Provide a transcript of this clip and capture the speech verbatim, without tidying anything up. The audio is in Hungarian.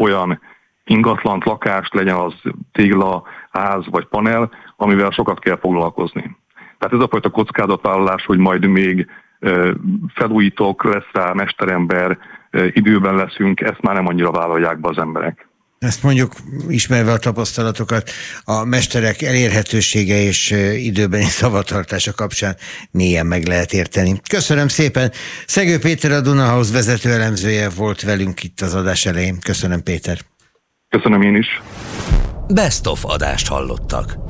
olyan ingatlant, lakást, legyen az tégla, ház vagy panel, amivel sokat kell foglalkozni. Tehát ez a fajta kockázatvállalás, hogy majd még felújítok, lesz rá mesterember, időben leszünk, ezt már nem annyira vállalják be az emberek. Ezt mondjuk, ismerve a tapasztalatokat, a mesterek elérhetősége és időbeni szavatartása kapcsán mélyen meg lehet érteni. Köszönöm szépen. Szegő Péter, a Dunahouse vezető elemzője volt velünk itt az adás elején. Köszönöm, Péter. Köszönöm én is. Best of adást hallottak.